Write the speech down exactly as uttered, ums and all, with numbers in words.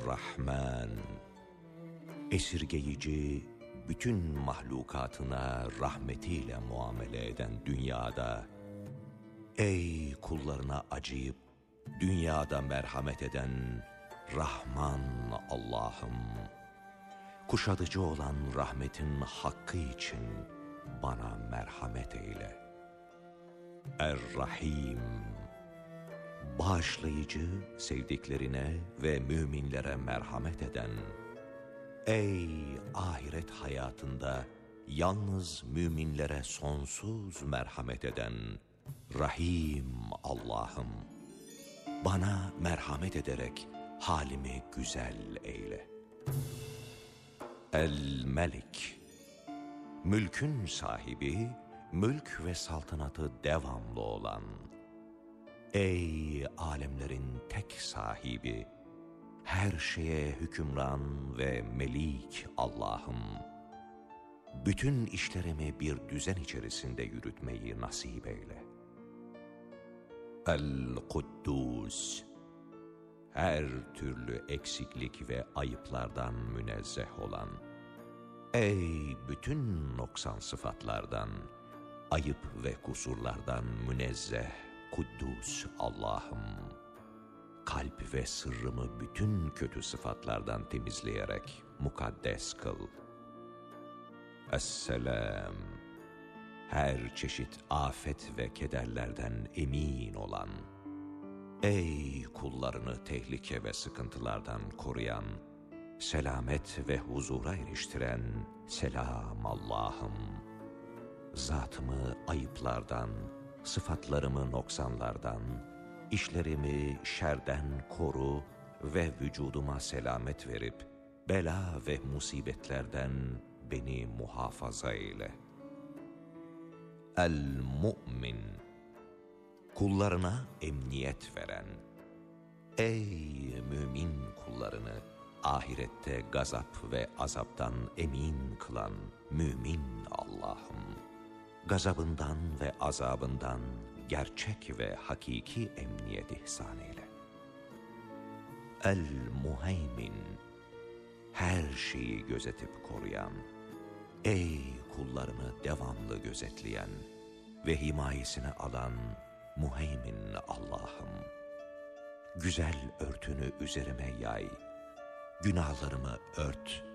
Er-Rahman, esirgeyici, bütün mahlukatına rahmetiyle muamele eden dünyada, ey kullarına acıyıp dünyada merhamet eden Rahman Allah'ım, kuşatıcı olan rahmetin hakkı için bana merhamet eyle. Er-Rahim, bağışlayıcı, sevdiklerine ve müminlere merhamet eden, ey ahiret hayatında yalnız müminlere sonsuz merhamet eden Rahim Allah'ım, bana merhamet ederek halimi güzel eyle. El-Melik, mülkün sahibi, mülk ve saltanatı devamlı olan, ey alemlerin tek sahibi, her şeye hükümran ve melik Allah'ım, bütün işlerimi bir düzen içerisinde yürütmeyi nasip eyle. El-Kuddus, her türlü eksiklik ve ayıplardan münezzeh olan, ey bütün noksan sıfatlardan, ayıp ve kusurlardan münezzeh Kuddus Allah'ım, kalp ve sırrımı bütün kötü sıfatlardan temizleyerek mukaddes kıl. Esselam, her çeşit afet ve kederlerden emin olan, ey kullarını tehlike ve sıkıntılardan koruyan, selamet ve huzura eriştiren selam Allah'ım, zatımı ayıplardan, sıfatlarımı noksanlardan, işlerimi şerden koru ve vücuduma selamet verip, bela ve musibetlerden beni muhafaza eyle. El-Mu'min, kullarına emniyet veren, ey mümin kullarını ahirette gazap ve azaptan emin kılan mümin Allah'ım, gazabından ve azabından gerçek ve hakiki emniyet ihsan eyle. El-Muheymin, her şeyi gözetip koruyan, ey kullarını devamlı gözetleyen ve himayesine alan Muheymin Allah'ım, güzel örtünü üzerime yay, günahlarımı ört